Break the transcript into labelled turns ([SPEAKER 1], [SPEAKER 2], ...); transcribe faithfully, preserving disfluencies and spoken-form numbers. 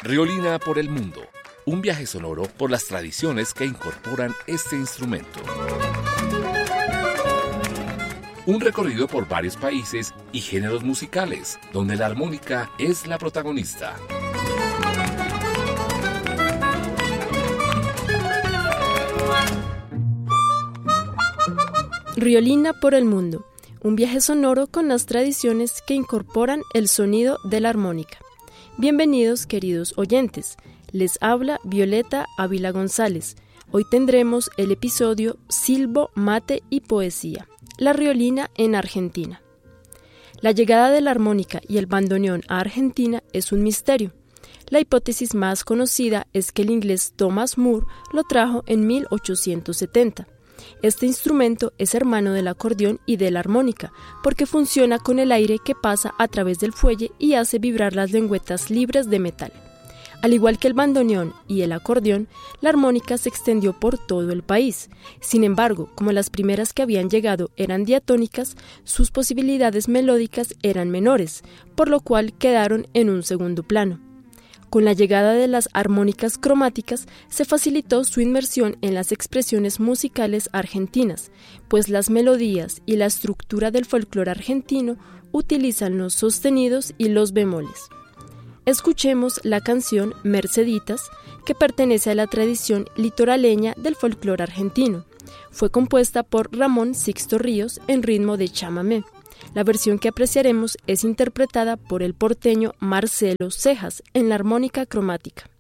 [SPEAKER 1] Riolina por el mundo, un viaje sonoro por las tradiciones que incorporan este instrumento. Un recorrido por varios países y géneros musicales, donde la armónica es la protagonista.
[SPEAKER 2] Riolina por el mundo, un viaje sonoro con las tradiciones que incorporan el sonido de la armónica. Bienvenidos, queridos oyentes. Les habla Violeta Ávila González. Hoy tendremos el episodio Silbo, Mate y Poesía, la riolina en Argentina. La llegada de la armónica y el bandoneón a Argentina es un misterio. La hipótesis más conocida es que el inglés Thomas Moore lo trajo en mil ochocientos setenta. Este instrumento es hermano del acordeón y de la armónica, porque funciona con el aire que pasa a través del fuelle y hace vibrar las lengüetas libres de metal. Al igual que el bandoneón y el acordeón, la armónica se extendió por todo el país. Sin embargo, como las primeras que habían llegado eran diatónicas, sus posibilidades melódicas eran menores, por lo cual quedaron en un segundo plano. Con la llegada de las armónicas cromáticas, se facilitó su inmersión en las expresiones musicales argentinas, pues las melodías y la estructura del folclore argentino utilizan los sostenidos y los bemoles. Escuchemos la canción Merceditas, que pertenece a la tradición litoraleña del folclore argentino. Fue compuesta por Ramón Sixto Ríos en ritmo de chamamé. La versión que apreciaremos es interpretada por el porteño Marcelo Cejas en la armónica cromática.